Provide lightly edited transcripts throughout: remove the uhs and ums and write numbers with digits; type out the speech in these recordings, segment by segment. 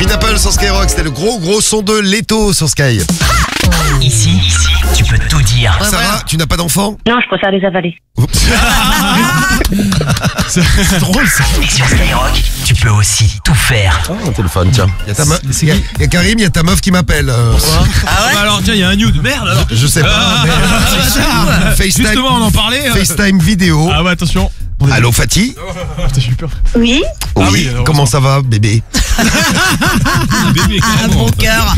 David Apple sur Skyrock, c'était le gros son de Leto sur Sky. Ici, tu peux tout dire. Sarah, tu n'as pas d'enfant? Non, je préfère les avaler. C'est drôle ça. Mais sur Skyrock, tu peux aussi tout faire. Oh, un téléphone, tiens. Il y a Karim, il y a ta meuf qui m'appelle. Ah ouais, alors tiens, il y a un nude. Merde alors. Je sais pas. FaceTime, Justement, on en parlait. FaceTime vidéo. Ah ouais, attention. Allô Fatih? Putain, j'ai eu peur. Oui. Oui, oui, comment ça va bébé? Bébé, Ah, mon cœur.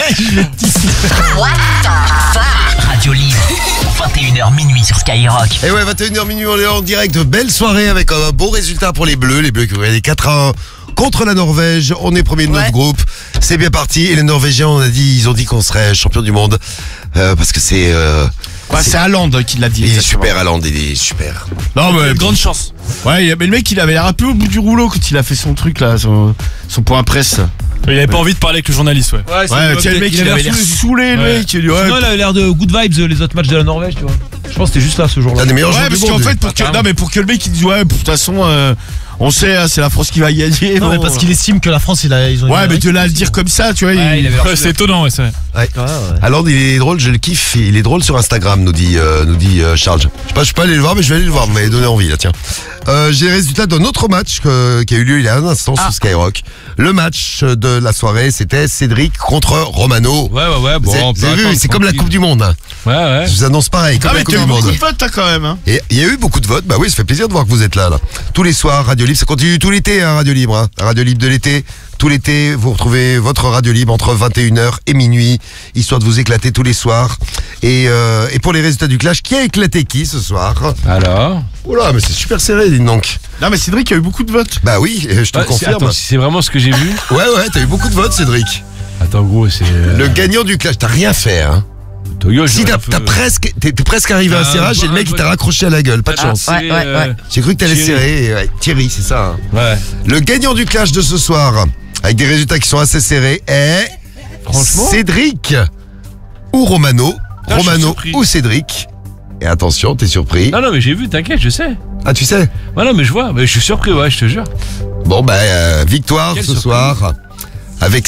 Radio Libre, 21h minuit sur Skyrock. Et ouais, 21h minuit, on est en direct. Belle soirée avec un beau résultat pour les Bleus. Les Bleus qui ont gagné 4-1 contre la Norvège. On est premier de notre groupe. C'est bien parti. Et les Norvégiens, ils ont dit qu'on serait champion du monde. Parce que c'est... c'est Haaland qui l'a dit. il est super, Haaland, il est super. Non, mais grande chance. Ouais, mais le mec, il avait l'air un peu au bout du rouleau quand il a fait son truc là, son point presse. Il avait pas envie de parler avec le journaliste, ouais. Ouais, tiens, le mec, il avait l'air saoulé, le mec. Il dit, ouais, Sinon, il avait l'air de good vibes les autres matchs de la Norvège, tu vois. Je pense que c'était juste là ce jour-là. Un des meilleurs ouais, joueurs du parce qu'en monde. fait, pour que le mec il dise, ouais, de toute façon, on sait, hein, c'est la France qui va gagner. Non, mais parce qu'il estime que la France, ils ont. Ouais, mais de là à le dire comme ça, tu vois. C'est étonnant, ouais, c'est vrai. Ouais. Haaland, il est drôle, je le kiffe. Il est drôle sur Instagram, nous dit Charles. Je suis pas allé le voir, mais je vais aller le voir. Vous m'avez donné envie, là, tiens. J'ai les résultats d'un autre match qui a eu lieu il y a un instant sur Skyrock. Le match de la soirée, c'était Cédric contre Romano. Ouais, bon. Vous avez vu, c'est comme la Coupe du Monde. Ouais. Je vous annonce pareil, comme Ah, la mais Coupe t'as eu du beaucoup Monde. de votes, quand même, hein. Et il y a eu beaucoup de votes. Bah oui, ça fait plaisir de voir que vous êtes là. Tous les soirs, Radio Libre, ça continue tout l'été, hein, Radio Libre. La Radio Libre de l'été. Tout l'été, vous retrouvez votre Radio Libre entre 21h et minuit, histoire de vous éclater tous les soirs. Et pour les résultats du clash, qui a éclaté qui ce soir? Alors Oula, mais c'est super serré, dis donc. Non, mais Cédric, il y a eu beaucoup de votes. Bah oui, je te le confirme. Attends, si c'est vraiment ce que j'ai vu. Ouais, t'as eu beaucoup de votes, Cédric. Attends, gros, c'est. Le gagnant du clash, t'as rien fait, hein. Si t'es presque arrivé à un serrage et le mec il t'a raccroché à la gueule, pas de chance. Ouais. J'ai cru que t'allais serrer. Ouais, Thierry, c'est ça. Hein. Ouais. Le gagnant du clash de ce soir, avec des résultats qui sont assez serrés, est Franchement Cédric ou Romano. Ah, je suis Romano surpris. ou Cédric. Et attention, t'es surpris. Non, mais j'ai vu, t'inquiète, je sais. Ah, tu sais. Ouais, non, mais je vois, mais je suis surpris, ouais, je te jure. Bon, victoire Quelle ce surprise. soir, avec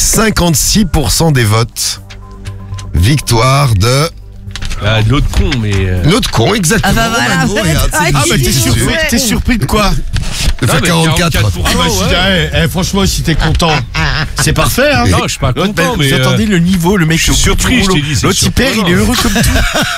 56% des votes. Victoire de Ah, de l'autre con, mais. l'autre con, exactement. Ah bah voilà, Romano, vous regarde, êtes- c'est Ah, dessus. mais T'es surpris de quoi? De faire mais 44. Ah, bah, franchement, si t'es content, c'est parfait, hein. Non, je suis pas L'autre, content, mais. vous attendez le niveau, le mec, je suis au bout du surpris, je rouleau. t'ai dit, c'est L'autre, il perd, il est surprenant. heureux comme tout.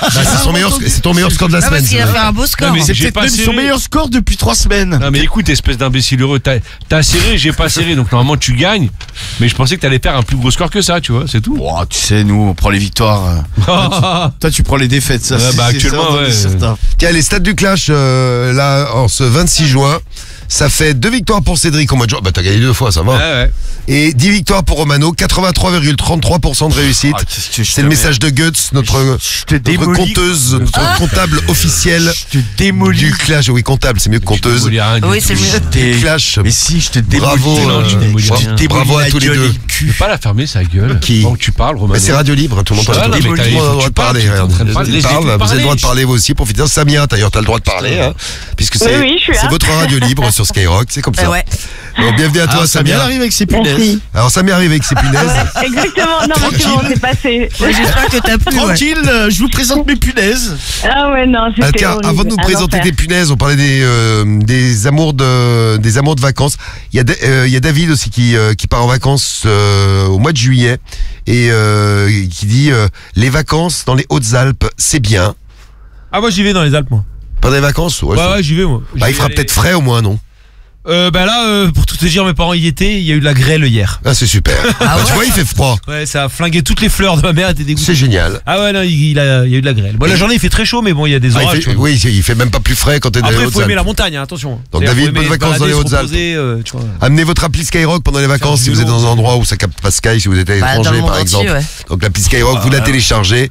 C'est ton meilleur score de la Ah, semaine. parce qu'il a ça. fait un beau score. Non, mais C'est j'ai peut-être pas même serré. son meilleur score depuis 3 semaines. Non mais écoute, espèce d'imbécile heureux, t'as serré, j'ai pas serré, donc normalement tu gagnes. Mais je pensais que t'allais faire un plus gros score que ça, tu vois, c'est tout. Oh, tu sais, nous, on prend les victoires. Toi, tu prends les défaites, ça. Ouais, c'est- bah, c'est actuellement, certain, ouais. c'est certain. Tiens, les stats du clash, là, en ce 26 juin, ça fait 2 victoires pour Cédric au mois de juin. Bah, t'as gagné 2 fois, ça va. Ouais. Et 10 victoires pour Romano, 83,33% de réussite. Ah, qu'est-ce que je C'est le te message de Guts, notre te démolis. conteuse, notre comptable officiel Je te démolis. du clash. Oui, comptable, c'est mieux que conteuse. Oui, c'est mieux. Du clash. Mais si, je te démolis. Bravo, tu démolis bravo, rien. bravo à tous les deux. Tu peux pas la fermer sa gueule. Qui Pendant que tu parles, Romain. Mais c'est radio libre, tout le monde Ouais, parle. non, mais Tout le t'as- monde a le tu droit de parles, parler. tu es en regarde. train de parler. Tu Laisse-les parles, tout vous avez le parler. droit de parler vous aussi. Profitez. Samia, d'ailleurs, t'as le droit de parler, hein, puisque c'est Oui, je suis là. c'est votre radio libre sur Skyrock, c'est comme ça. Ouais. Bon, bienvenue à toi, Ah, Samia Samia. arrive avec ses punaises. Merci. Alors, Samia arrive avec ses punaises. Ouais, exactement. Non, mais c'est bon, c'est passé. Ouais, j'espère que t'as plu. Ouais. Tranquille, je vous présente mes punaises. Ah ouais, non, Ah, c'était tiens, horrible. avant de nous Un présenter enfer. tes punaises, on parlait des amours de vacances. Il y a David aussi qui part en vacances au mois de juillet et qui dit les vacances dans les Hautes-Alpes, c'est bien. Ah, moi j'y vais dans les Alpes, moi. Pendant les vacances, ouais. Ouais, j'y vais, moi. Bah, il fera peut-être frais au moins, non? Bah là, pour tout te dire, mes parents y étaient, il y a eu de la grêle hier. Ah, c'est super. Bah, tu vois, il fait froid. Ouais, ça a flingué toutes les fleurs de ma mère, elle était dégoûtée. C'est génial. Ah ouais, non, il y a eu de la grêle. Bon, la journée il fait très chaud, mais bon, il y a des Ah, orages. tu vois. oui, il fait même pas plus frais quand t'es dans les Après, faut aimer la Hautes-Alpes. montagne, hein, attention. Donc, C'est-à-dire, David, faut aimer bonnes se vacances dans les balader, se Hautes-Alpes. reposer, tu vois. Amenez votre appli Skyrock pendant les vacances si vous êtes dans un endroit où ça capte pas Sky, si vous êtes à Bah, dans l'étranger le monde par exemple. entier, ouais. Donc l'appli Skyrock, vous la téléchargez.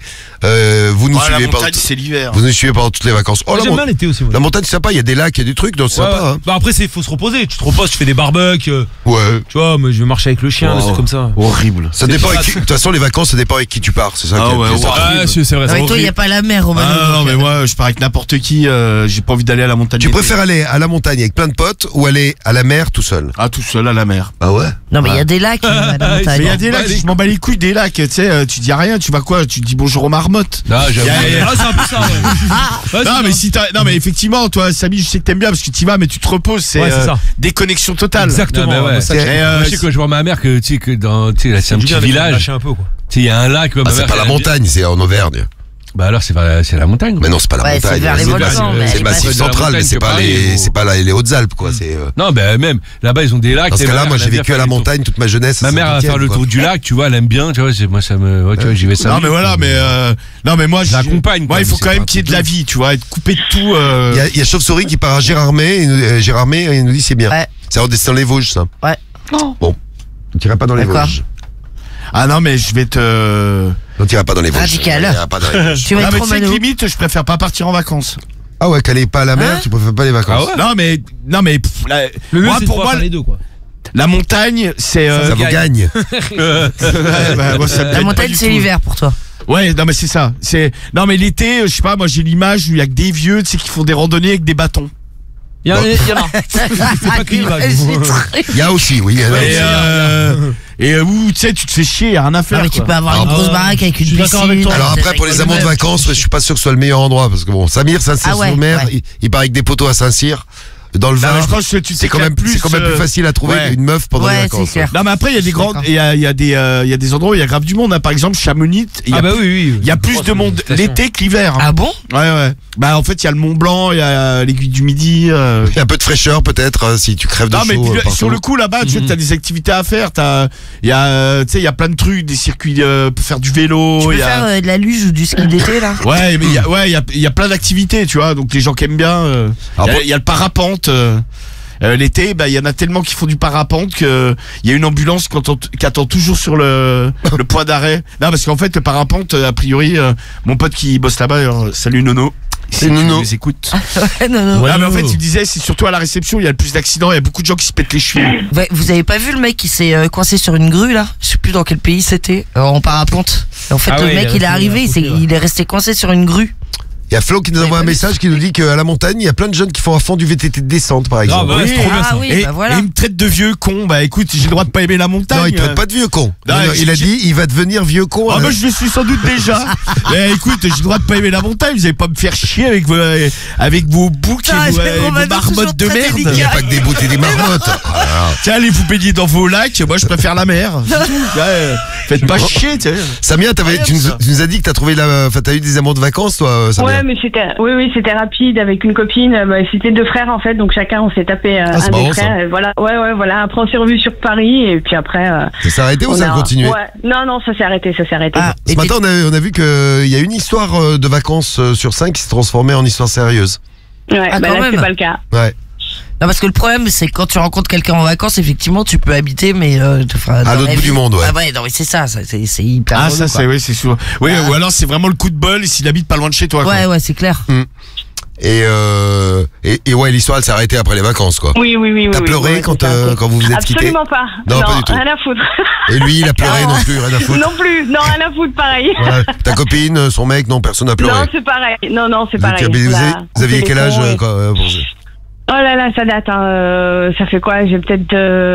Vous nous Ouais, la suivez montagne, pendant, c'est l'hiver. vous nous suivez pendant toutes les vacances. Oh, Moi, la, j'aime bien l'été aussi. moi. la montagne, c'est sympa. Il y a des lacs, il y a des trucs, donc c'est Ouais, sympa. Hein. Bah après, faut se reposer. Tu te reposes, tu fais des barbecues. Ouais. Tu vois, moi, je vais marcher avec le chien, des trucs comme ça. Horrible. Ça dépend. De toute façon, les vacances, ça dépend avec qui tu pars. C'est ça. Ah qui est- ouais, qui est ouais. ça. Ah, c'est vrai. Non, mais toi, il n'y a pas la mer, Romain. Ah non, mais moi, je pars avec n'importe qui. J'ai pas envie d'aller à la montagne. Tu l'été. préfères aller à la montagne avec plein de potes ou aller à la mer tout seul? Ah, tout seul à la mer. Ah ouais. Non, mais il y a des lacs à la montagne. Mais il y a des lacs, je m'en bats les couilles des lacs. Tu sais, tu dis rien, tu vas quoi? Tu dis bonjour aux marmottes. Non, j'avoue. Ah, c'est un peu ça, ouais. Ouais, Non, c'est mais ça. si t'as, non, mais effectivement, toi, Samy, je sais que t'aimes bien parce que tu vas, mais tu te reposes. C'est Ouais, c'est ça. déconnexion totale. Exactement. Non, mais ouais. moi, ça, C'est- j'aime. Et, Moi, je sais que quand je vois ma mère que tu sais que dans tu sais là, c'est un du petit bien de village. lâcher un peu, quoi. Tu sais il y a un lac. Ah, ma c'est mère, pas la elle- montagne, c'est en Auvergne. Bah alors c'est la montagne. Mais non, c'est pas la Ouais, c'est montagne. vers les C'est volcans, le- mais c'est elle le est massif pas- central, mais c'est de la pas montagne, les, c'est c'est pas les Hautes-Alpes, quoi. C'est. Non, ben même là-bas ils ont des lacs. Dans ce tu sais, cas-là, ma moi, mère, j'ai elle aime vécu à bien la faire le tour. montagne toute ma jeunesse. Ma à mère va Saint-Étienne, faire le quoi. tour du lac, tu vois, elle aime bien, tu vois, moi ça me ouais, tu vois, j'y vais ça. Non, mais voilà, mais non, mais moi, Je l'accompagne, Moi, il faut c'est quand pas même un qu'il y ait de truc la de vie, tu vois, être coupé de tout. Il y a Chauve-souris qui part à Gérardmer, et il nous dit c'est bien. Ouais. C'est en descendant les Vosges, ça. Ouais. Bon. Tu n'iras pas dans les D'accord. Vosges. Ah non, mais je vais te. Non, tu n'iras pas dans les Vosges. Radical. T'iras pas dans les Vosges. Tu vas Non, être mais tu sais que Romano. limite, je préfère pas partir en vacances. Ah ouais, qu'elle est pas à la mer, Hein tu préfères pas les vacances. Ah ouais Non, mais pff, Le mieux, moi, c'est de pour pouvoir moi, faire les deux, quoi. la montagne, c'est. Ça vous gagne. ouais, bah, moi, ça me La plaît pas montagne, du c'est tout. l'hiver pour toi. Ouais, non, mais c'est ça. Non, mais l'été, je sais pas, moi, j'ai l'image où il y a que des vieux, tu sais, qui font des randonnées avec des bâtons. Il y en a. C'est pas que l'image. Il y a aussi, oui. Et où, tu sais, tu te fais chier, y a rien à faire. Non, mais tu quoi. peux avoir une Ah, grosse ouais. baraque avec une Je suis d'accord avec piscine. toi. Alors après, pour les amours de vacances, je suis pas sûr que ce soit le meilleur endroit, parce que bon, Samir, Saint-Cyr-sur-Mer, Ah ouais. il part avec des poteaux à Saint-Cyr, dans le Non, mais Var. je pense que tu C'est quand même t'éclates c'est quand même plus facile à trouver ouais. une meuf pendant les Ouais, vacances. c'est clair. Non, mais après, il y a des Je suis grandes, d'accord. il y a des endroits où il y a grave du monde, hein. Par exemple, Chamonix, il y a Ah bah oui. il y a plus de monde l'été que l'hiver. Ah bon? Ouais. Bah, en fait, il y a le Mont Blanc, il y a l'aiguille du Midi. Il y a un peu de fraîcheur peut-être si tu crèves de Non, mais chaud. puis, partout. sur le coup, là-bas, tu sais, t'as des activités à faire. Il y a plein de trucs, des circuits pour faire du vélo. Tu peux il y a- faire de la luge ou du ski d'été, là? Ouais, mais il y a plein d'activités, tu vois. Donc les gens qui aiment bien, il y a le parapente. L'été, bah il y en a tellement qui font du parapente que il y a une ambulance qui attend toujours sur le point d'arrêt. Non, parce qu'en fait le parapente, a priori, mon pote qui bosse là-bas, salut Nono. C'est Si tu Nono. nous écoutes. Ouais, non. Ouais. Ah, mais en fait, il me disait, c'est surtout à la réception, il y a le plus d'accidents, il y a beaucoup de gens qui se pètent les chevilles. Ouais, vous avez pas vu le mec qui s'est coincé sur une grue, là? Je sais plus dans quel pays c'était. En parapente. En fait, Ah le ouais, mec, il il est est arrivé, resté accroché, il est resté coincé sur une grue. Il y a Flo qui nous envoie un pas vu message qui nous dit qu'à la montagne, il y a plein de jeunes qui font à fond du VTT de descente, par exemple. Grave, ouais, c'est trop bien Ah ça. oui, et, bah voilà. et il me traite de vieux con. Bah écoute, j'ai le droit de pas aimer la montagne. Non, il traite pas de vieux con. Non, Non, non, il a j'ai- dit, il va devenir vieux con. Ah bah je le suis sans doute déjà. Mais écoute, j'ai le droit de pas aimer la montagne. Vous allez pas me faire chier avec vos boucs Putain, et vos, j'ai vos Romano toujours marmottes de très merde. Il n'y a pas que des bouts et des marmottes. Tiens, allez vous baigner dans vos lacs. Moi, je préfère la mer. C'est tout. Ouais, faites pas chier, tu sais. Samia, tu nous as dit que t'as eu des amours de vacances, toi, Samia. Ouais, mais c'était rapide avec une copine. Bah, c'était deux frères en fait, donc chacun on s'est tapé c'est un marrant, des frères. Et voilà, voilà. Après on s'est revus sur Paris et puis après. Ça s'est arrêté ou on ça a continué? Ouais. Non, ça s'est arrêté. Ah, Ce et matin, on a vu qu'il y a une histoire de vacances sur 5 qui s'est transformée en histoire sérieuse. Ouais, Ah, bah quand là même. c'est pas le cas. Ouais. Non, parce que le problème, c'est que quand tu rencontres quelqu'un en vacances, effectivement, tu peux habiter, mais À dans l'autre la bout vie- du monde, ouais. Ah ouais, non, mais c'est ça, c'est hyper. Ah, relou, ça, quoi. c'est, oui, c'est sûr. Oui, Ah. ou alors c'est vraiment le coup de bol s'il habite pas loin de chez toi. quoi. Ouais, c'est clair. Et ouais, l'histoire, elle s'est arrêtée après les vacances, quoi. Oui. T'as oui, pleuré ouais, quand c'est ça. vous vous êtes quittés? Absolument pas. Non, pas du tout. Rien à foutre. Et lui, il a pleuré Non. non plus, rien à foutre. Non plus. Non, rien à foutre, pareil. Ouais. Ta copine, son mec, non, personne n'a pleuré. Non, c'est pareil. Non, c'est Vous pareil. étiez- Là, vous aviez quel âge téléphone et- quand, Oh là là, ça date. Ça fait quoi? J'ai peut-être,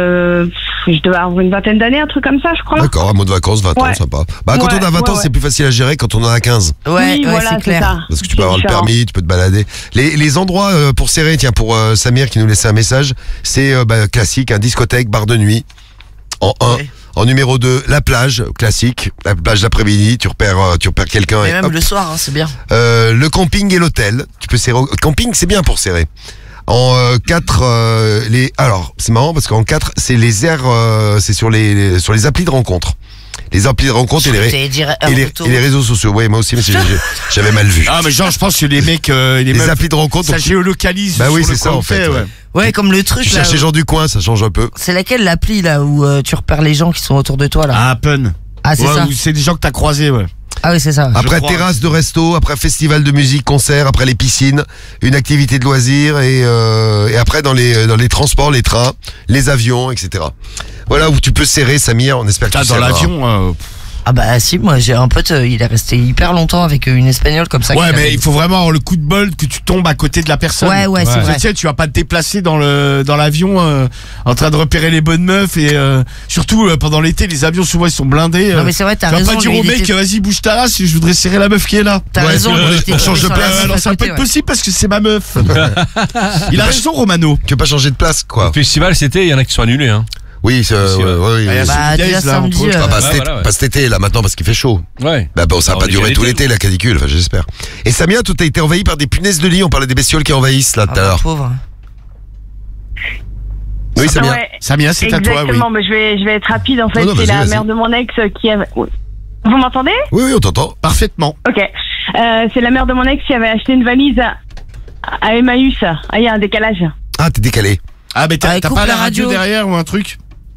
je dois avoir une vingtaine d'années, un truc comme ça, je crois. D'accord, un mot de vacances, 20 ans, Ouais. sympa. Bah, quand Ouais, on a 20 ans, ouais. c'est plus facile à gérer quand on en a 15. Ouais, Oui, ouais, voilà, c'est c'est clair. ça. Parce que tu C'est peux avoir le différent. permis, tu peux te balader. Les endroits pour serrer, tiens, pour Samir qui nous laissait un message, c'est classique, un discothèque, bar de nuit. En 1. Ouais. En numéro 2, la plage, classique. La plage d'après-midi, tu repères quelqu'un. Mais et même hop. le soir, hein, c'est bien. Le camping et l'hôtel. Tu peux serrer. Camping, c'est bien pour serrer. En 4, alors, c'est marrant parce qu'en 4, c'est les aires, c'est sur les applis de rencontre. Les applis de rencontre et T'allais dire et les réseaux sociaux. Ouais, moi aussi, mais j'avais mal vu. Ah, mais genre, je pense que les mecs, les Les meufs, applis de rencontre. ça donc, géolocalise. Bah oui, sur le c'est ça, coin en où fait, t'es, ouais. Ouais, comme le truc tu là. cherches les gens du coin, ça change un peu. C'est laquelle l'appli là où tu repères les gens qui sont autour de toi là? Ah, Pun. Ah, c'est Ouais, ça. ou c'est des gens que t'as croisés, ouais. Ah oui, c'est ça. Après crois. terrasse de resto, après festival de musique, concert, après les piscines, une activité de loisirs et après dans les transports, les trains, les avions, etc. Voilà où tu peux serrer, Samir. On espère que tu Dans serras. l'avion. Ah bah si, moi j'ai un pote, il est resté hyper longtemps avec une espagnole comme ça. Ouais, qu'il mais avait- il faut vraiment avoir le coup de bol que tu tombes à côté de la personne. Ouais, c'est vrai. Tu sais, tu vas pas te déplacer dans l'avion en train de repérer les bonnes meufs et surtout pendant l'été, les avions souvent ils sont blindés. Non mais c'est vrai, t'as Tu vas raison. pas dire lui, au il mec, était- vas-y bouge ta race, je voudrais serrer la meuf qui est là. T'as Ouais, raison, c'est- il était on change de sur la place. meuf alors à ça va pas côté, être ouais. possible parce que c'est ma meuf. Il a raison, Romano. Tu peux pas changer de place, quoi. Le festival, c'était, il y en a qui sont annulés. Hein. Oui, Festival. oui. Ah, il y a Bah, Solidez, déjà là, samedi, entre autres. Ah, Ouais, voilà, ouais. pas cet été, là, maintenant, parce qu'il fait chaud. Ouais. Bah bon, ça va On pas est durer déjà tout l'été, l'été, la canicule, enfin, j'espère. Et Samia, tout a été envahi par des punaises de lit. On parlait des bestioles qui envahissent, là, Ah, tout à bah, l'heure. pauvre. Oui, Samia. Ouais, Samia, c'est à toi, oui. exactement. Mais je vais être rapide. En fait, Non, c'est vas-y, la vas-y. mère de mon ex qui avait. Vous m'entendez? Oui, on t'entend. Parfaitement. Ok. C'est la mère de mon ex qui avait acheté une valise à Emmaüs. Ah, il y a un décalage. Ah, t'es décalé. Ah, mais t'as coupe pas la la radio radio. derrière ou un truc?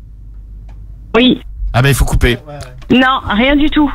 Oui. Ah, bah il faut couper. Non, rien du tout.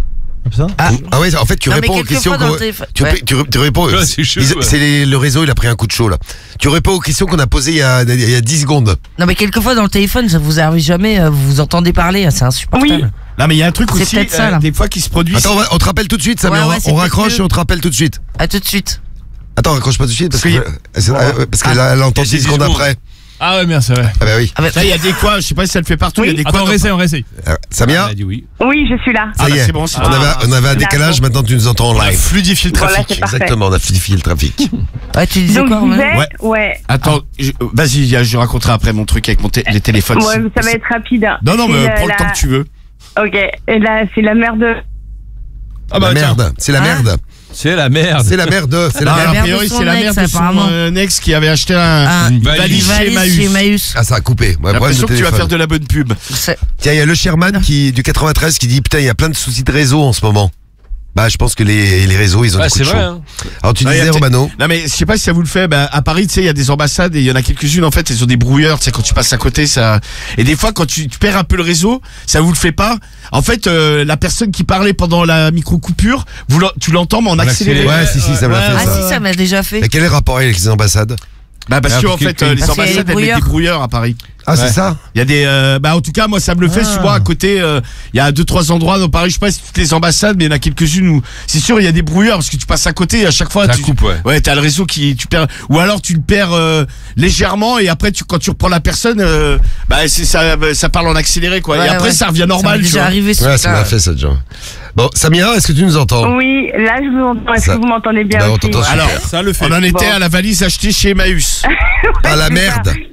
Ah ouais, en fait, tu Non, mais réponds aux quelquefois, questions dans qu'on... le téléphone- Tu, Ouais. tu réponds... Ouais, c'est chelou, ouais. le réseau, il a pris un coup de chaud, là. Tu réponds aux questions qu'on a posées il y a 10 secondes. Non mais quelquefois dans le téléphone, ça vous arrive jamais, vous vous entendez parler, c'est insupportable. Oui. Non, mais il y a un truc C'est aussi, peut-être ça, là. des fois qui se produit. Attends, on te rappelle tout de suite, Samia. Ouais, c'est on peut-être raccroche mieux. et on te rappelle tout de suite. À tout de suite. Attends, raccroche pas tout de suite parce Parce parce qu'elle elle entend Il y a 10 secondes 10 secondes. après. Ah ouais, merde, c'est vrai. Ah bah oui. Ah bah, Ça, il y a des quoi, je sais pas si ça le fait partout, il y a des quoi. Attends, on réessaye. Samia, Elle a dit oui. Oui, je suis là. ça Ah, y bah, est. c'est bon, c'est on, bon. avait un décalage, maintenant tu nous entends en On a live. fluidifié le Voilà, trafic. c'est parfait. Exactement, on a fluidifié le trafic. ouais, tu disais Donc, quoi je Romain disais, Ouais. ouais. Attends, vas-y, je raconterai après mon truc avec les téléphones. Ouais, ça va être rapide. Non, non, mais C'est, prends le temps que tu veux. Ok. Et là, c'est la mère de. Ah La merde, c'est la Hein merde. C'est la merde. C'est la merde, c'est la Non, la merde. a mère priori, de son c'est la ex, mère de son apparemment. ex qui avait acheté Une une valise chez valise chez Emmaüs. Emmaüs. Ah, ça a coupé. Ouais, J'ai problème l'impression de que tu vas téléphone. faire de la bonne pub. C'est- Tiens, il y a le Sherman du 93 qui dit putain, il y a plein de soucis de réseau en ce moment. Bah, je pense que les réseaux, ils ont Ah, des coups c'est de vrai. chaud. Hein. Alors, tu Ah, il y disais, a Romano. Non, mais je sais pas si ça vous le fait. Ben, à Paris, tu sais, il y a des ambassades et il y en a quelques-unes, en fait, elles ont des brouilleurs. Tu sais, quand tu passes à côté, ça. Et des fois, quand tu perds un peu le réseau, ça vous le fait pas. En fait, la personne qui parlait pendant la micro-coupure, tu l'entends, mais en accéléré. Ouais, si, ça me l'a fait, Ah ça. si, ça m'a déjà fait. Mais quel est le rapport avec les ambassades? Bah, parce Ah, que, en parce que- fait, les parce qu'il y a ambassades, des elles mettent brouilleurs. des brouilleurs à Paris. Ah, c'est Ouais. ça? Il y a des, bah, en tout cas, moi, ça me le fait souvent à côté, il y a 2-3 endroits dans Paris, je sais pas si toutes les ambassades, mais il y en a quelques-unes où, c'est sûr, il y a des brouilleurs, parce que tu passes à côté et à chaque fois, Ça tu, coupe, ouais. ouais, t'as le réseau tu perds, ou alors tu le perds, légèrement, et après, quand tu reprends la personne, bah, ça parle en accéléré, quoi. Ouais, et après, ouais. ça revient Ça normal, m'est tu déjà vois. arrivé ce Ouais, ça me l'a truc-là. fait, ça, déjà. Bon, Samira, est-ce que tu nous entends? Oui, là, je vous entends. Est-ce Ça- que vous m'entendez bien Bah, on aussi? t'entend super. Alors, Ça le fait. on en était Bon. à la valise achetée chez Emmaüs. Ah, la c'est merde. ça.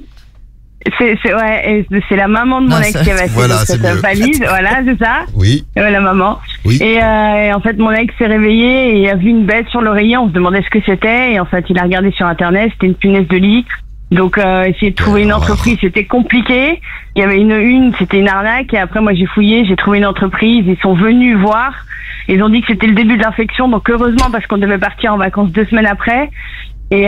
Ouais, et c'est la maman de mon Non, ex ça- qui avait acheté Voilà, cette c'est mieux. valise. Voilà, c'est ça. Oui, Ouais, la maman. oui. Et en fait, mon ex s'est réveillé et a vu une bête sur l'oreiller. On se demandait ce que c'était. Et en fait, il a regardé sur Internet. C'était une punaise de lit. Donc, essayer de trouver une entreprise, c'était compliqué. Il y avait c'était une arnaque. Et après, moi, j'ai fouillé, j'ai trouvé une entreprise. Ils sont venus voir. Ils ont dit que c'était le début de l'infection. Donc, heureusement, parce qu'on devait partir en vacances 2 semaines après. Et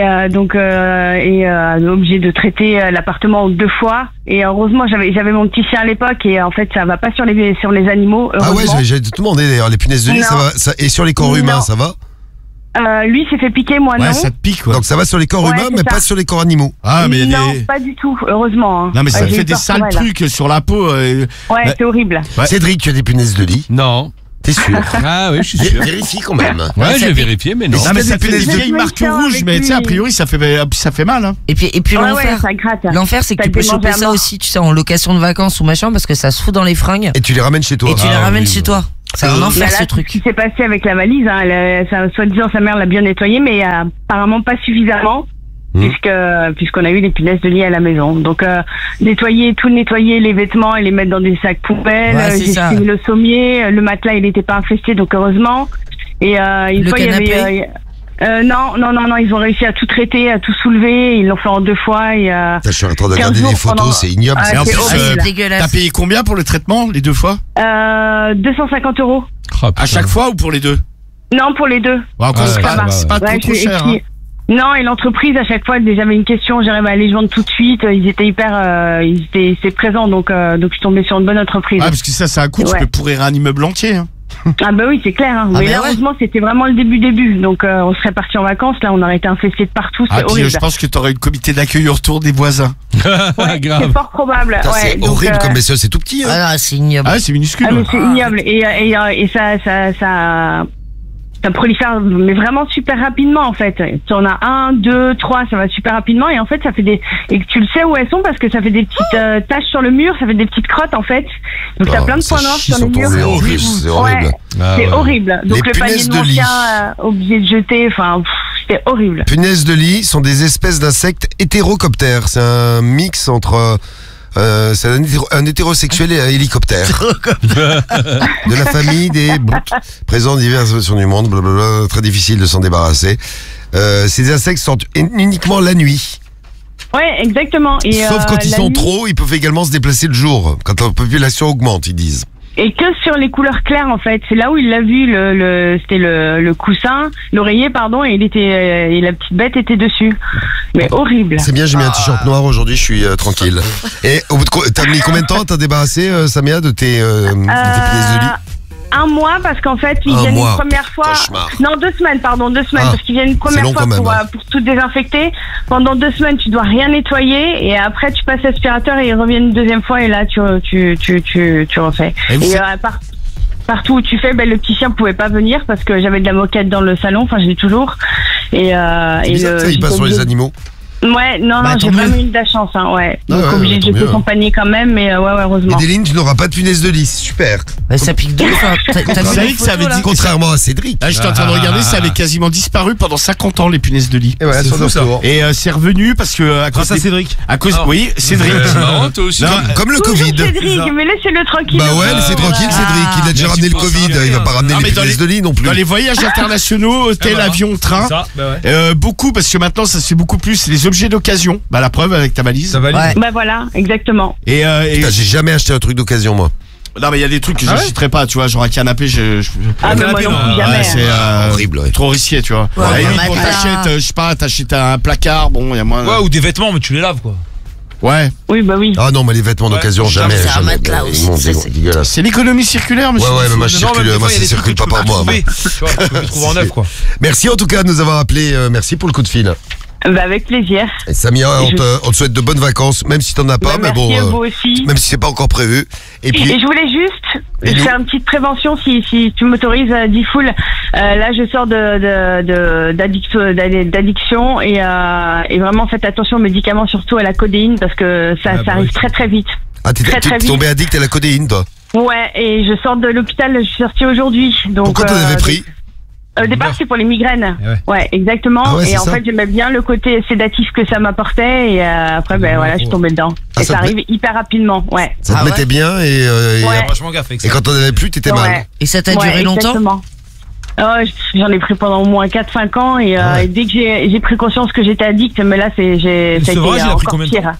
obligé de traiter l'appartement 2 fois. Et heureusement, j'avais mon petit chien à l'époque. Et en fait, ça va pas sur les animaux. Ah ouais, Heureusement. j'avais tout demandé d'ailleurs. Les punaises de lit, Non. ça va. Et sur les corps Non. humains, ça va? Lui s'est fait piquer, moi Ouais, non. ça te pique, quoi. Donc ça va sur les corps Ouais, humains, c'est mais ça. pas sur les corps animaux. Ah, mais il y a Non, des... pas du tout, heureusement. hein. Non, mais ça J'ai fait eu des peur sales pour elle. trucs sur la peau. Ouais, Ouais. c'est horrible. Ouais. Cédric, tu as des punaises de lit? Non. T'es sûr? Ah oui, je suis sûr. Vérifie quand même. Ouais, ça je vais pique. vérifier, mais non. Non, mais C'était ça des fait des punaises de vieilles lit. marques Je me rouges, avec mais tu sais, a lui. priori, ça fait mal, hein. Et puis Ouais, l'enfer. ça gratte. L'enfer, c'est que Ça tu peux démange choper à ça mort. aussi, tu sais, en location de vacances ou machin, parce que ça se fout dans les fringues. Et tu les ramènes chez toi. Et tu les Ah, ramènes oui, chez oui. toi. C'est un Bah enfer là, ce c'est ce truc. qui s'est passé avec la valise, hein. Soi-disant, sa mère l'a bien nettoyée, mais apparemment pas suffisamment. Puisqu'on a eu des punaises de lit à la maison. Donc nettoyer les vêtements et les mettre dans des sacs poubelles. Ouais, c'est J'ai ça. fini le sommier, le matelas il n'était pas infesté, donc heureusement. Et une Le fois canapé il y avait non, ils ont réussi à tout traiter, à tout soulever, ils l'ont fait en 2 fois et Putain, je suis en train de 15 regarder jours des photos, pendant- c'est ignoble. Ah, Et en c'est plus, horrible. C'est t'as dégueulasse. payé combien pour le traitement, les 2 fois? 250 €. Oh, À putain. chaque fois ou pour les 2? Non, pour les 2. Bon, encore, Ouais, c'est ça pas, va, c'est ouais. pas trop, Ouais, trop et cher, puis- hein. Non, et l'entreprise, à chaque fois, dès que j'avais une question, j'arrivais à aller joindre tout de suite. Ils étaient hyper présents, donc je suis tombée sur une bonne entreprise. Ah, parce que ça a un coût, tu Ouais. peux pourrir un immeuble entier, hein. Ah bah oui, c'est clair. Hein. Ah Mais bah là, ouais. heureusement, c'était vraiment le début. Donc, on serait parti en vacances. Là, on aurait été infestés de partout. C'est Ah, puis horrible. je pense que t'aurais eu le comité d'accueil au retour des voisins. Ouais, Grave. c'est fort probable. Putain, Ouais, c'est donc, horrible comme messieurs, c'est tout petit. Hein. Ah, c'est ignoble. Ah, c'est minuscule. Ah, mais c'est ignoble. Et ça prolifère, mais vraiment super rapidement, en fait. Tu en as 1, 2, 3, ça va super rapidement. Et en fait, ça fait et tu le sais où elles sont parce que ça fait des petites taches sur le mur, ça fait des petites crottes, en fait. Donc, t'as plein de Ça points noirs chie sur les ton murs. nez, en plus, c'est horrible. Ouais, Ah, c'est ouais. horrible. Donc, Les le panier punaises de de mon lit. chien, obligé de jeter, enfin, c'était horrible. Punaises de lit sont des espèces d'insectes hétérocoptères. C'est un mix entre... c'est un hétérosexuel et un hélicoptère. De la famille des boutes, présents dans diverses versions du monde, blablabla, très difficile de s'en débarrasser. Ces insectes sortent uniquement la nuit. Ouais, exactement. Et, Sauf quand ils la sont nuit- trop, ils peuvent également se déplacer le jour, quand la population augmente, ils disent. Et que sur les couleurs claires, en fait. C'est là où il l'a vu, c'était le coussin, l'oreiller, pardon, et et la petite bête était dessus. Mais horrible. C'est bien, j'ai mis un t-shirt noir aujourd'hui, je suis tranquille. Et au bout de t'as mis combien de temps à t'as débarrassé, Samia, de tes punaises de lit? Un mois, parce qu'en fait, ils Un viennent mois. une première fois. Cauchemar. Non, 2 semaines, pardon, 2 semaines, Ah, parce qu'ils viennent une c'est première long fois quand même, hein. pour tout désinfecter. Pendant 2 semaines, tu dois rien nettoyer, et après, tu passes l'aspirateur et ils reviennent une deuxième fois, et là, tu refais. Et vous Et faites- partout où tu fais, le petit chien pouvait pas venir parce que j'avais de la moquette dans le salon, enfin, je l'ai toujours. Et C'est bizarre que ça, ils passent sur les animaux. Ouais, non, Bah, j'ai tant vraiment mieux. eu de la chance, hein, ouais. Ah Donc, ouais, obligé tant de jeter mieux. son panier quand même, mais ouais, heureusement. Et Déline, tu n'auras pas de punaises de lit, c'est super. Bah, ça pique de ouf. Hein. T'as vu Vous les savez que ça photos, avait là dit- Contrairement à Cédric. Là, j'étais en train de regarder, ça avait quasiment disparu pendant 50 ans, les punaises de lit. Et voilà, C'est sur fou, le ça. retour. Et c'est revenu parce que à cause Grâce à Cédric. à cause Ah. oui, Cédric. C'est marrant, toi aussi. Non, Comme le Toujours Covid. Cédric, mais laissez-le tranquille. Bah ouais, laissez tranquille Cédric, il a déjà Merci ramené le pour ça. Covid, il va pas ramener Non, les mais dans punaises les- de lit non plus. Dans les voyages internationaux, hôtel, voilà. avion, train, Ça, bah ouais. beaucoup parce que maintenant ça se fait beaucoup plus. C'est les objets d'occasion. Bah la preuve avec ta valise. Ça valide. Ouais. Bah voilà, exactement. Et Putain, j'ai jamais acheté un truc d'occasion moi. non mais il y a des trucs que Ah ouais j'achèterais pas. Tu vois, genre un canapé, Ah, mais moi canapé, non non. plus, jamais. ouais, c'est Horrible, ouais. trop risqué, tu vois. Ouais, À la un limite, bon, matelas. t'achètes, je sais pas, t'achètes un placard, bon, il y a moins. Ouais, ou des vêtements, mais tu les laves, quoi. Ouais. Oui, bah oui. Ah non, mais les vêtements d'occasion, jamais. c'est un jamais. matelas Ils aussi, m'ont ça, dit, c'est- dégueulasse. C'est l'économie circulaire, monsieur. Ouais, mais moi je Non, circule, même des moi fois, il y a ça des circule trucs pas que tu par peux moi. trouver. Tu vois, tu peux les trouver en neuf, quoi. Merci en tout cas de nous avoir appelé, merci pour le coup de fil. Bah avec plaisir. Et Samia, on te souhaite de bonnes vacances, même si t'en as pas, Bah, mais bon, merci à vous aussi. même si c'est pas encore prévu. Et puis, Et je voulais juste Et nous faire une petite prévention si tu m'autorises, Diffoul. Là, je sors d'addiction et vraiment faites attention aux médicaments, surtout à la codéine, parce que ça bah arrive oui. très très vite. ah, t'es très, très vite. tombé addict à la codéine, toi. Ouais, et je sors de l'hôpital, je suis sortie aujourd'hui. Donc, Pourquoi t'en avais pris Au départ, c'est pour les migraines. Ouais. Ouais, exactement. Ah ouais, c'est et en ça. fait, j'aimais bien le côté sédatif que ça m'apportait. Et après, ben voilà, je suis tombée dedans. Ah, et ça ça te arrive hyper rapidement. Ouais. Ça te Ah ouais mettait bien et Ouais. Vachement gaffe avec ça. et quand t'en avais plus, t'étais mal. Ouais. Et ça t'a Ouais, duré longtemps? exactement. Oh, j'en ai pris pendant au moins 4-5 ans et, Ah ouais. et dès que j'ai pris conscience que j'étais addict, mais là, ça a été sevrage, il a pris encore combien de pire.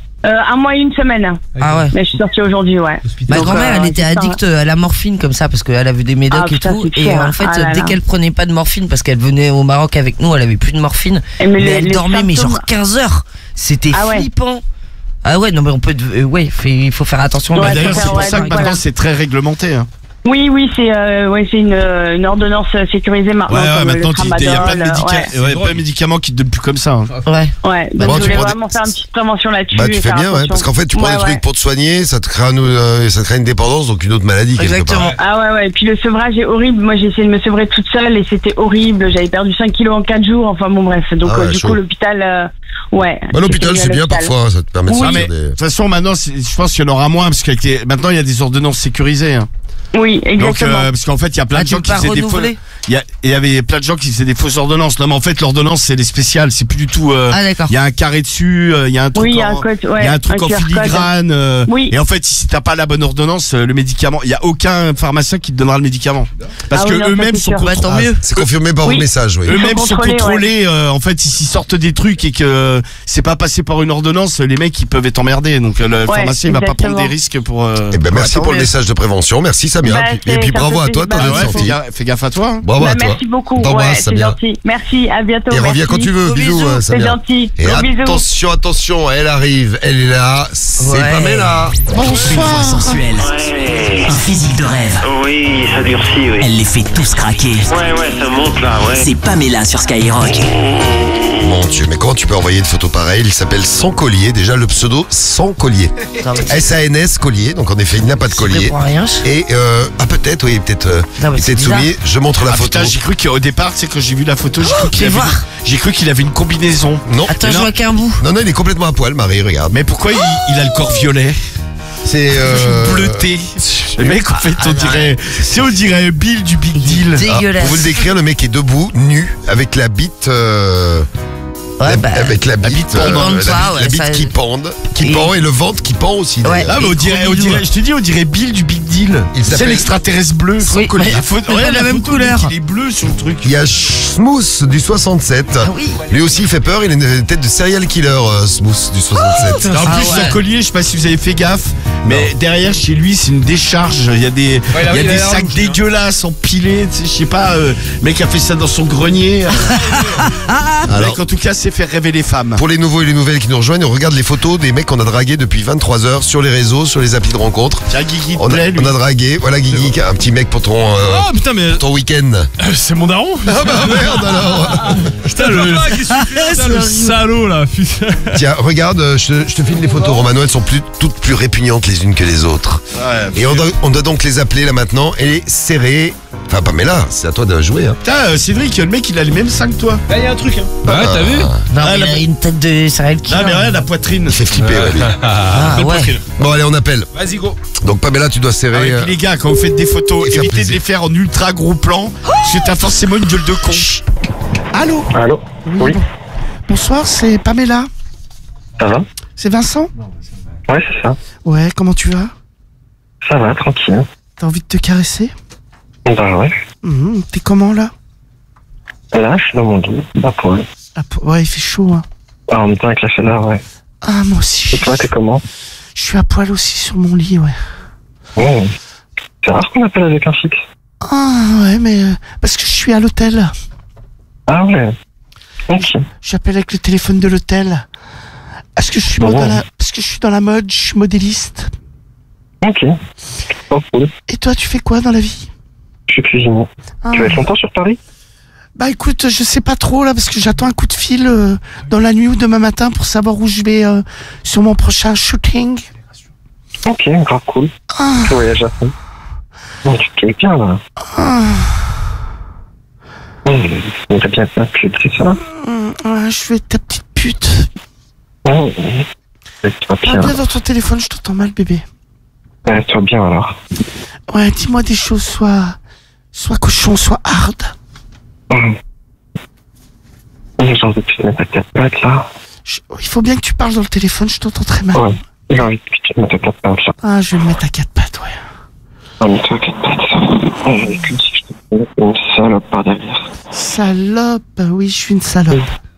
1 mois et 1 semaine. Ah ouais. Mais je suis sortie aujourd'hui, ouais. Ma Donc, grand-mère, elle était c'est ça. addict à la morphine comme ça parce qu'elle a vu des médocs Ah, et putain, tout. c'est Et clair. en fait, Ah là dès là. qu'elle prenait pas de morphine parce qu'elle venait au Maroc avec nous, elle avait plus de morphine. Et Mais les- elle les dormait mais symptômes- genre 15 heures. C'était Ah ouais. flippant. Ah ouais, non mais on peut... ouais, il faut faire attention. Ouais, Bah, d'ailleurs, c'est c'est pour ouais, ça que donc maintenant voilà. c'est très réglementé. Hein. Oui, c'est une ordonnance sécurisée maintenant. Ouais, comme le maintenant il y a plein de tramadol, médicaments, ouais. plein de médicaments qui te donnent plus comme ça. Hein. Ouais. Ouais, Bah, donc tu je voulais prends des- vraiment faire une petite prévention là-dessus. Bah tu et fais faire bien, ouais, attention. parce qu'en fait tu prends Ouais, des trucs ouais. pour te soigner, ça te crée une dépendance, donc une autre maladie quelque Exactement. part. Ah ouais, ouais, et puis le sevrage est horrible. Moi j'ai essayé de me sevrer toute seule et c'était horrible. J'avais perdu 5 kilos en 4 jours, enfin bon bref. Donc Ah ouais, du chaud. coup l'hôpital, ouais. Bah l'hôpital J'étais c'est bien à l'hôpital. parfois, ça te permet de Oui. Ah, mais sortir de des... toute façon maintenant, je pense qu'il y en aura moins parce que maintenant il y a des ordonnances sécurisées. Hein. Oui, Donc exactement. parce qu'en fait il y a plein Ah, de tu gens peux qui pas faisaient des fausses. renouveler? Il y avait plein de gens qui faisaient des fausses ordonnances. Non mais en fait l'ordonnance c'est les spéciales, c'est plus du tout. Ah d'accord. Il y a un carré dessus, il y a un truc Oui, il y a en, un code, ouais, il y a un truc en QR code. filigrane. Oui. Et en fait si t'as pas la bonne ordonnance, le médicament, il y a aucun pharmacien qui te donnera le médicament. Parce Ah que oui, non, ça, eux-mêmes c'est sont sûr. Bah tant Ah, mieux. c'est confirmé par Oui. vos messages, oui. eux-mêmes sont contrôler, contrôlés. En fait, s'ils sortent des trucs et que c'est pas passé par une ordonnance, les mecs ils peuvent être emmerdés. Donc le pharmacien il va pas prendre exactement. des risques pour. Eh ben merci tant pour le mieux. message de prévention, merci Samia. Bah, Et puis ça bravo me à fait toi, t'en plaisir. es Bah, ouais, sorti. Fais gaffe à toi. Hein. Bravo Bah, à toi. merci beaucoup. T'embrasses, Ouais, c'est Samia. gentil. Merci, à bientôt. Et reviens merci. quand tu veux, Gros bisous bisous, C'est Samia. gentil. Et Gros bisous. attention, attention, elle arrive, elle est là, c'est Ouais. Pamela. Une voix sensuelle, physique de rêve. Oui, ça durcit, oui. Elle les fait tous craquer. Ouais, ça monte là, ouais. C'est Pamela sur Skyrock. Mon Dieu, mais comment tu peux envoyer une photo pareille? Il s'appelle Sans Collier, déjà le pseudo Sans Collier. S-A-N-S Collier, donc en effet il n'a pas de collier. Pour rien. Et peut-être, oui, peut-être Non, mais c'est peut-être soumis. Je montre la photo. Putain, j'ai cru qu'au départ, tu sais, quand j'ai vu la photo, j'ai cru qu'il avait une combinaison. Non, Attends, Mais je non. vois qu'un bout. non, il est complètement à poil, Marie, regarde. Mais pourquoi il a le corps violet? C'est Bleuté. Le mec, en fait, on dirait Bill du Big Deal. Dégueulasse. Pour vous le décrire, le mec est debout, nu, avec la bite. Ouais, bah, avec la bite, pendante pas, la ouais, bite ça- qui pend et le ventre qui pend aussi. Ouais. d'ailleurs. Ah, mais je te dis, on dirait Bill du Big Deal. Il C'est s'appelle- l'extraterrestre bleu. Oui, La mais- photo, mais pas la même photo, le mec, couleur. Il est bleu sur le truc. Il y a Smooth du 67. Ah oui. Lui aussi il fait peur, il a une tête de serial killer, Smooth du 67. En Ah plus, ouais. son collier, je sais pas si vous avez fait gaffe, mais derrière chez lui, c'est une décharge. Il y a des, il a il y a des l'air sacs louche, dégueulasses empilés. Tu sais, je sais pas, le mec a fait ça dans son grenier. Le Alors, mec, en tout cas, c'est faire rêver les femmes. pour les nouveaux et les nouvelles qui nous rejoignent, on regarde les photos des mecs qu'on a dragués depuis 23 heures sur les réseaux, sur les applis de rencontre. Tiens, Guigui te On plaît, a, lui. on a dragué, voilà Guigui, un petit mec pour ton, Oh putain, mais ton week-end. c'est mon daron. Ah bah merde alors. Putain, le salaud là. Putain. Tiens, regarde, je te filme les photos, Romano, elles sont toutes plus répugnantes les unes que les autres. Ouais. Et on doit donc les appeler là maintenant et les serrer. Enfin, Pamela, c'est à toi de jouer. Hein. Putain, Cédric, le mec, il a les mêmes seins que toi. Là, il y a un truc. Hein. Ouais, t'as vu? Non, Ah, mais il la- a une tête de serial killer. Ah, mais regarde la poitrine. Il fait flipper, ouais, lui. Ah, ouais. Bon, allez, on appelle. Vas-y, go. Donc, Pamela, tu dois Ah, serrer. et puis les gars, quand vous faites des photos, Et faire évitez de plaisir. les faire en ultra gros plan, parce que t'as forcément une gueule de con. Allô. Allô? Oui. Bonsoir, c'est Pamela. Ça va? C'est Vincent. Ouais, c'est ça. Ouais, comment tu vas? Ça va, tranquille. T'as envie de te caresser? Bah ouais. T'es comment là? Là, je suis dans mon lit, à poil. Ouais, il fait chaud, hein. Ah, en même temps, avec la chaleur, ouais. Ah, moi aussi. Et toi, t'es comment? Je suis à poil aussi sur mon lit, ouais. Oh. C'est rare qu'on appelle avec un fixe. Ah, ouais, mais parce que je suis à l'hôtel. Ah ouais. Ok. J'appelle avec le téléphone de l'hôtel. Parce que je suis Oh. parce que je suis dans la mode, je suis modéliste. Ok. Oh, cool. Et toi, tu fais quoi dans la vie? Je suis cuisinier. Ah. Tu vas être longtemps sur Paris? Bah écoute, je sais pas trop là parce que j'attends un coup de fil dans la nuit ou demain matin pour savoir où je vais sur mon prochain shooting. Ok, grave cool. Ah. Tu voyages à fond. Bon, tu te bien, là. Ah. On va bien être ma pute, c'est ça? Ouais, je vais être ta petite pute. Oh. C'est pas Ah, bien. bien dans ton téléphone, je t'entends mal, bébé. Ouais, toi bien, alors. Ouais, dis-moi des choses, soit cochon, soit hard. J'ai envie que tu te mettes à 4 pattes, là. Il faut bien que tu parles dans le téléphone, je t'entends très mal. Ouais. J'ai envie que tu te mettes à 4 pattes, là. Ah, je vais me mettre à 4 pattes, ouais. Ah, mais toi, 4 pattes, ça. Oh, j'ai comme si je te mettais une salope par derrière. Salope, oui, je suis une salope.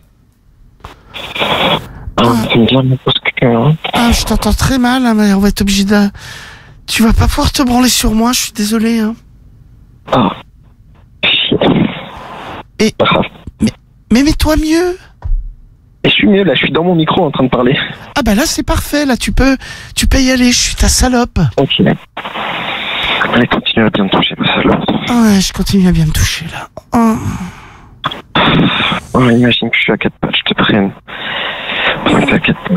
Ah, t'aimes bien mon poste que, hein. Ah, je t'entends très mal, hein, mais on va être obligé de... Tu vas pas pouvoir te branler sur moi, je suis désolé, hein. Ah. Shit. Et- Grave. Mais mets-toi mieux. Et je suis mieux, là, je suis dans mon micro en train de parler. Ah bah là, c'est parfait, là, tu peux y aller, je suis ta salope. Ok. Allez, continue à bien me toucher, ma salope. Ah ouais, je continue à bien me toucher, là. Oh. Oh, imagine que je suis à 4 pattes, je te prenne. Pendant que t'es à 4 pattes.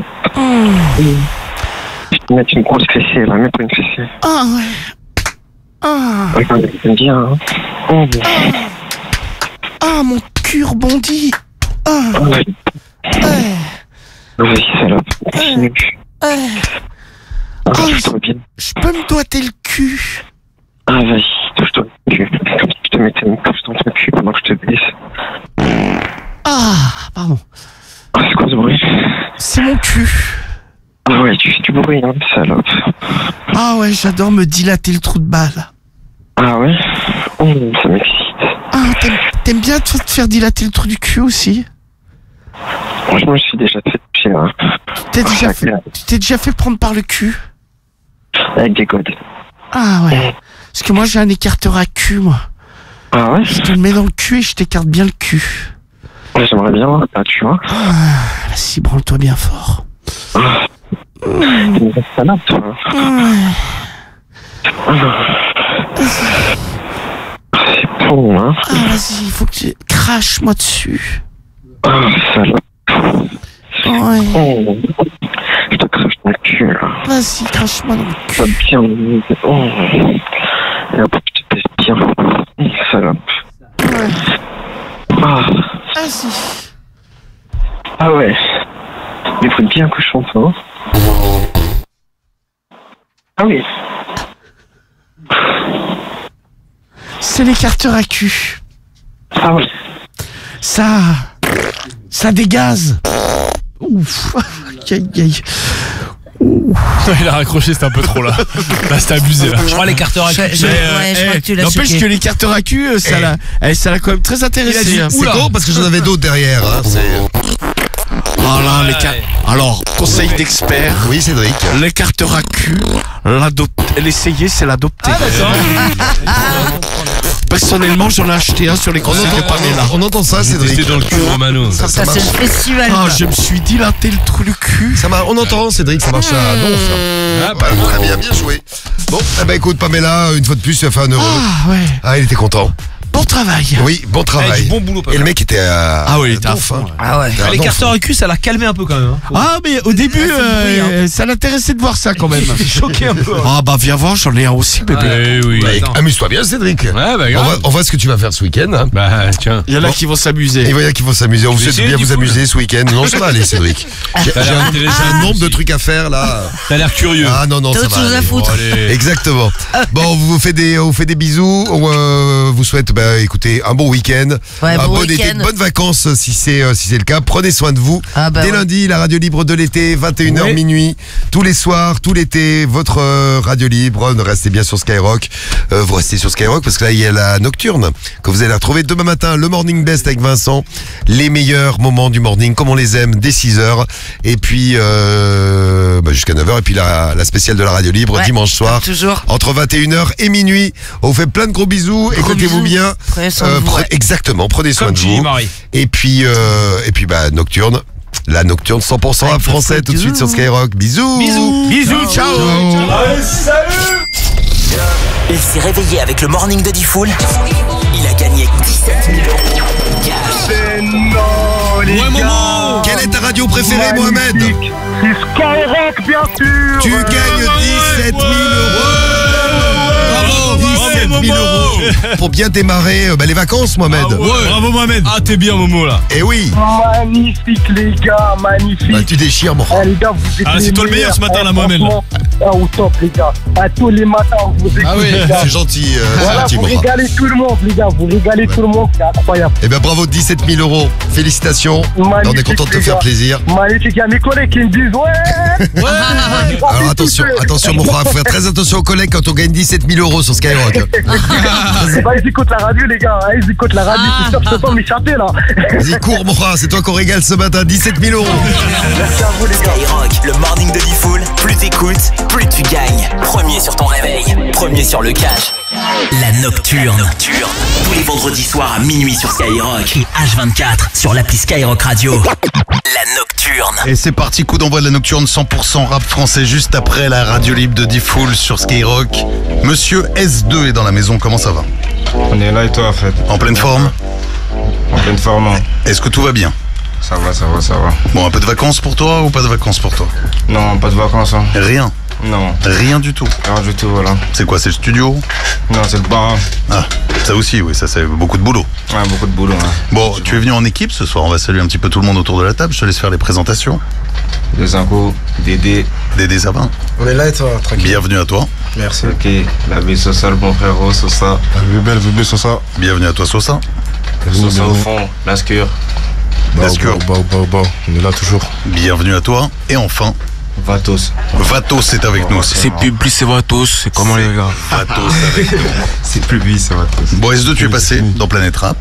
Je te mets une grosse fessée, là, mets-toi une fessée. Ah ouais. Ah. Regarde, t'aimes bien, hein. Oh, Ah, mon cul rebondit. Ah. ouais. Ouais. Vas-y, salope. Continue. Ouais. Ah, touche-toi bien. Je peux me doigter le cul. Ah, vas-y, touche-toi le cul. Comme si je te mettais une couche dans ton cul pendant que je te baisse. Ah, pardon. Ah, c'est quoi ce bruit? C'est mon cul. Ah ouais, tu fais du bruit, hein, salope. Ah ouais, j'adore me dilater le trou de balle. Ah ouais? Oh, ça m'excite. Ah, t'aimes bien te faire dilater le trou du cul aussi? Moi, je me suis déjà fait toucher, hein. Tu t'es déjà fait prendre par le cul? Avec des codes. Ah ouais. Parce que moi j'ai un écarteur à cul, moi. Ah ouais? Je te le mets dans le cul et je t'écarte bien le cul. Ouais, j'aimerais bien, là, tu vois. Ah, vas-y, branle-toi bien fort. T'es une vraie salope, toi. C'est bon, hein. Ah, vas-y, il faut que tu craches-moi dessus. Ah, salope. Ouais. Oh. Je te crache dans le cul, là. Vas-y, crache-moi dans le Ça cul. bien. Oh. Et hop, je te baisse bien. Salope. Ouais. Ah. Vas-y. Ah ouais. Mais faut bien que je chante, hein. Ah oui. C'est l'écarteur à cul. Ah oui. Ça dégaze. Ouf. Aïe, aïe. Il a raccroché, c'était un peu trop là. Là, c'était abusé là. Je crois l'écarteur à cul. Ouais, je crois que tu l'as N'empêche choqué. que l'écarteur à cul, ça l'a quand même très intéressé. hein. C'est con parce que j'en avais d'autres derrière. Hein. Oh là, alors, conseil d'expert. Oui, Cédric. L'écarteur à cul, l'essayer, c'est l'adopter. Personnellement, j'en ai acheté un sur les conseils de Pamela. On entend ça, Cédric. C'était dans le cul, Romano. Ça Ça, c'est marche. le festival. Ah, quoi. je me suis dilaté le trou du cul. On entend, Cédric, ça marche à donf. Ah, bah, Très bien, bien joué. Bon, eh ben écoute, Pamela, une fois de plus, tu as fait 1 euro. Ah ouais, Ah, il était content. bon travail. Oui, bon travail. du bon boulot, Et le mec était à. Ah oui, il était à donf, fond, hein. ouais. Ah ouais. Était à L'écarteur donf. à cul, ça l'a calmé un peu quand même. hein. Ah, mais au début, ça l'intéressait de voir ça quand même. Choqué un peu. Ah bah viens voir, j'en ai un aussi, bébé. Eh oui. Bah, Attends. amuse-toi bien, Cédric. Ouais, bah, On grave. voit ce que tu vas faire ce week-end. Hein. Bah, tiens. Il y en a qui vont Et s'amuser. il y en a qui vont s'amuser. On vous souhaite essayez, bien du vous coup, amuser ce week-end. Non, ça va aller, Cédric. J'ai T'as l'air intéressé. un nombre de trucs à faire là. T'as l'air curieux. Ah non, T'as ça autre va. chose à aller. foutre. Allez. Exactement. Bon, on vous fait des bisous. On vous souhaite, écoutez, un bon week-end, Ouais, un bon bon été, week-end. de bonnes vacances si c'est le cas. Prenez soin de vous. Ah bah Dès ouais. lundi, la radio libre de l'été, 21h Oui. minuit, tous les soirs, tout l'été, votre radio libre. Restez bien sur Skyrock. Vous restez sur Skyrock parce que là il y a la nocturne que vous allez retrouver demain matin, le Morning Best avec Vincent. Les meilleurs moments du morning, comme on les aime, dès 6h. Et puis jusqu'à 9h. Et puis la spéciale de la radio libre Ouais, dimanche soir. Toujours. Entre 21h et minuit. On vous fait plein de gros bisous. Écoutez-vous bisous. bien. Prenez soin de vous, ouais. Exactement. Prenez soin Comme de Gilles vous. Marie. Et puis nocturne. La nocturne 100% rap Avec français votre tout de suite sur Skyrock. Bisous. Bisous, ciao. Il s'est réveillé avec le morning de Diffoul. Il a gagné 17 000 euros. Cash. Ouais, Momo. Quelle est ta radio préférée, Mohamed? C'est Skyrock, bien sûr. Tu gagnes 17 000 euros. 17 000 euros. Pour bien démarrer les vacances, Mohamed. Ouais. Bravo Mohamed. Ah, t'es bien Momo là. Eh oui. Magnifique, les gars, magnifique. Bah, tu déchires, mon. Les gars, vous êtes Ah, c'est les toi le meilleur ce matin, là, meilleurs, Mohamed, là. franchement. Au top, les gars. À tous les matins, vous écoutez, Ah oui, les gars. c'est gentil, Voilà, gentil, vous mon. régalez tout le monde, les gars. Vous régalez tout le monde, c'est incroyable. Eh bien, bravo, 17 000 euros. Félicitations. On est Magnifique, content de te les faire gars. plaisir. Magnifique, il y a mes collègues qui me disent ouais. Alors attention, mon frère, faut faire très attention aux collègues quand on gagne 17 000 euros sur Skyrock. Bah, ils écoutent la radio, les gars. Ils écoutent la radio. C'est sûr que je peux pas m'échapper, là. Vas-y, cours, mon frère, c'est toi qu'on régale ce matin. 17 000 euros. Merci à vous, les gars. Skyrock, le morning de Diffoul. Plus t'écoutes, plus tu gagnes. Premier sur ton réveil, premier sur le cash. La nocturne. Tous les vendredis soirs à minuit sur Skyrock. Et H24 sur l'appli Skyrock Radio. La nocturne. Et c'est parti, coup d'envoi de la nocturne 100% rap français juste après la radio libre de Diffoul sur Skyrock. Monsieur S2 est dans la maison, comment ça va? On est là et toi en fait. En pleine forme? En pleine forme. Hein. Est-ce que tout va bien? Ça va, ça va, ça va. Bon, un peu de vacances pour toi ou pas de vacances pour toi? Non, pas de vacances. Hein. Rien? Non, Rien du tout? rien du tout, voilà. C'est quoi, c'est le studio? Non, c'est le bar. Hein. Ah, ça aussi, oui, ça c'est beaucoup de boulot. Ouais, beaucoup de boulot. Hein. Bon, tu es venu en équipe ce soir, on va saluer un petit peu tout le monde autour de la table, je te laisse faire les présentations. Les Zinco, Dédé. Dédé, ça va? On est là et toi, tranquille. Bienvenue à toi. Merci. Ok, la vie Sosa, le bon frérot, Sosa. Belle, Sosa. Bienvenue à toi, Sosa. Sosa au fond, Lascure. Lascure. On est là toujours. Bienvenue à toi. Et enfin, Vatos. Vatos est avec nous. C'est plus c'est Vatos, c'est comment les gars? Vatos avec nous. C'est plus lui, c'est Vatos. Bon, S2, tu es passé dans Planète Rap.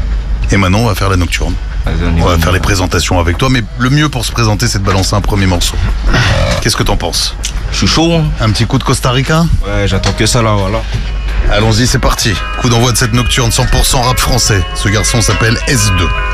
Et maintenant, on va faire la nocturne. On va faire les présentations avec toi, mais le mieux pour se présenter, c'est de balancer un premier morceau. Qu'est-ce que t'en penses? Je suis chaud. Hein. Un petit coup de Costa Rica? Ouais, j'attends que ça là, voilà. Allons-y, c'est parti. Coup d'envoi de cette nocturne 100% rap français. Ce garçon s'appelle S2.